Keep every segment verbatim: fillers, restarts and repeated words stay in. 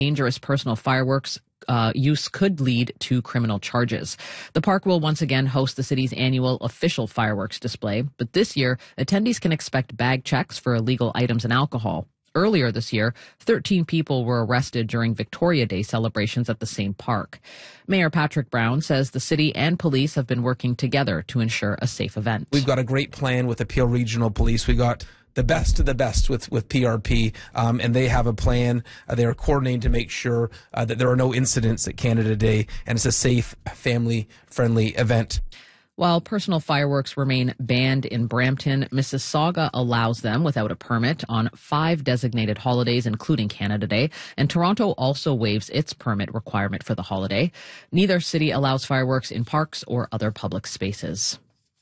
dangerous personal fireworks Uh, use could lead to criminal charges. The park will once again host the city's annual official fireworks display, but this year, attendees can expect bag checks for illegal items and alcohol. Earlier this year, thirteen people were arrested during Victoria Day celebrations at the same park. Mayor Patrick Brown says the city and police have been working together to ensure a safe event. We've got a great plan with the Peel Regional Police. We got the best of the best with, with P R P, um, and they have a plan. Uh, they are coordinating to make sure uh, that there are no incidents at Canada Day, and it's a safe, family-friendly event. While personal fireworks remain banned in Brampton, Mississauga allows them without a permit on five designated holidays, including Canada Day, and Toronto also waives its permit requirement for the holiday. Neither city allows fireworks in parks or other public spaces.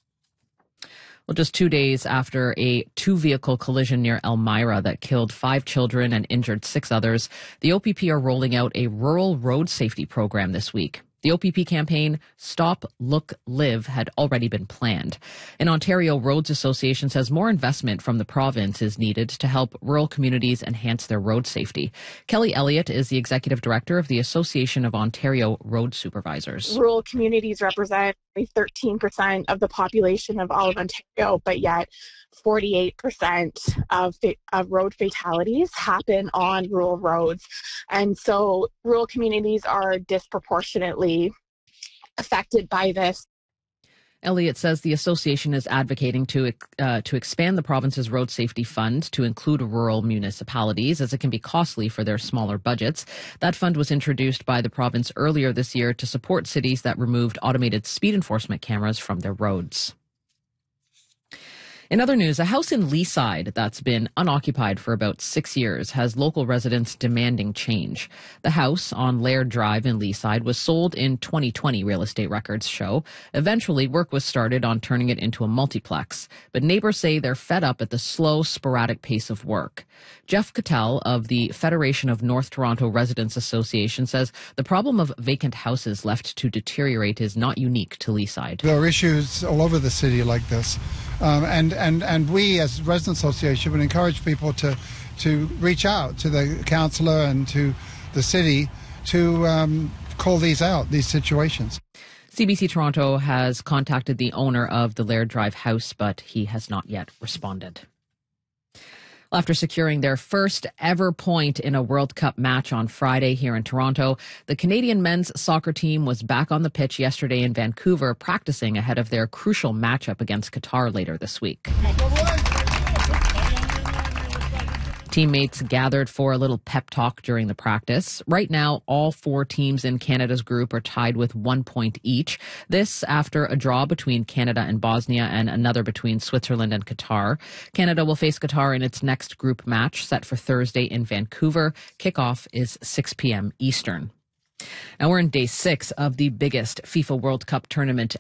Well, just two days after a two-vehicle collision near Elmira that killed five children and injured six others, the O P P are rolling out a rural road safety program this week. The O P P campaign, Stop, Look, Live, had already been planned. An Ontario Roads Association says more investment from the province is needed to help rural communities enhance their road safety. Kelly Elliott is the executive director of the Association of Ontario Road Supervisors. Rural communities represent thirteen percent of the population of all of Ontario, but yet forty-eight percent of, of road fatalities happen on rural roads. And so rural communities are disproportionately affected by this. Elliott says the association is advocating to uh, to expand the province's road safety fund to include rural municipalities, as it can be costly for their smaller budgets. That fund was introduced by the province earlier this year to support cities that removed automated speed enforcement cameras from their roads. In other news, a house in Leaside that's been unoccupied for about six years has local residents demanding change. The house on Laird Drive in Leaside was sold in twenty twenty, real estate records show. Eventually, work was started on turning it into a multiplex, but neighbors say they're fed up at the slow, sporadic pace of work. Jeff Cattell of the Federation of North Toronto Residents Association says the problem of vacant houses left to deteriorate is not unique to Leaside. There are issues all over the city like this. Um, and, and, and we as Resident Association would encourage people to, to reach out to the councillor and to the city to um, call these out, these situations. C B C Toronto has contacted the owner of the Laird Drive house, but he has not yet responded. After securing their first ever point in a World Cup match on Friday here in Toronto, the Canadian men's soccer team was back on the pitch yesterday in Vancouver, practicing ahead of their crucial matchup against Qatar later this week. Teammates gathered for a little pep talk during the practice. Right now, all four teams in Canada's group are tied with one point each. This after a draw between Canada and Bosnia and another between Switzerland and Qatar. Canada will face Qatar in its next group match set for Thursday in Vancouver. Kickoff is six p.m. Eastern. Now we're in day six of the biggest FIFA World Cup tournament